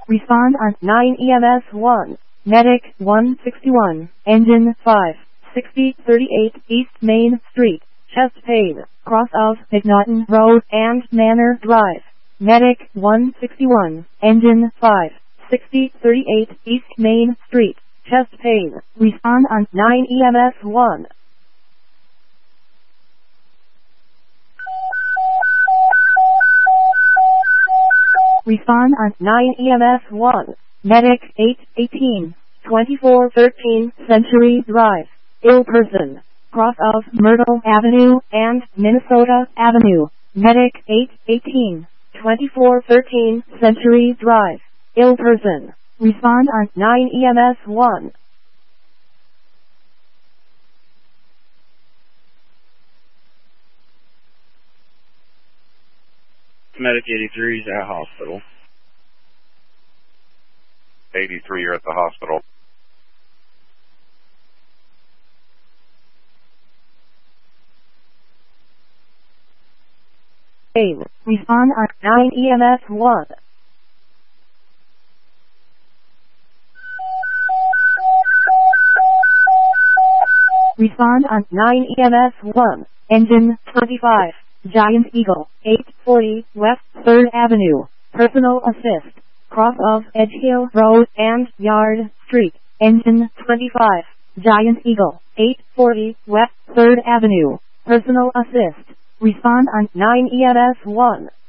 Respond on 9 EMS 1. Medic 161. Engine 5. 6038 East Main Street. Chest pain. Cross of McNaughton Road and Manor Drive. Medic 161. Engine 5. 6038 East Main Street. Chest pain. Respond on 9 EMS 1. Respond on 9 EMS 1. Medic 818. 2413 Century Drive. Ill person. Cross of Myrtle Avenue and Minnesota Avenue. Medic 818. 2413 Century Drive. Ill person. Respond on 9 EMS 1. Medic 83 is at hospital. 83, you're at the hospital. Respond on 9 EMS 1. Respond on 9 EMS 1. Engine 25. Giant Eagle, 840 West 3rd Avenue. Personal assist. Cross of Edge Hill Road and Yard Street. Engine 25. Giant Eagle, 840 West 3rd Avenue. Personal assist. Respond on 9 EMS 1.